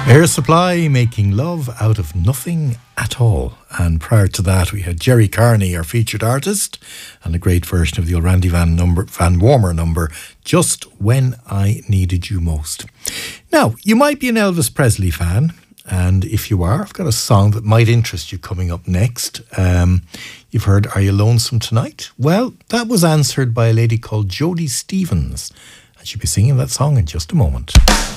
Air Supply, Making Love Out of Nothing at All. And prior to that, we had Jerry Carney, our featured artist, and a great version of the old Randy Van Warmer number, Just When I Needed You Most. Now, you might be an Elvis Presley fan, and if you are, I've got a song that might interest you coming up next. You've heard Are You Lonesome Tonight? Well, that was answered by a lady called Jodie Stevens, and she'll be singing that song in just a moment.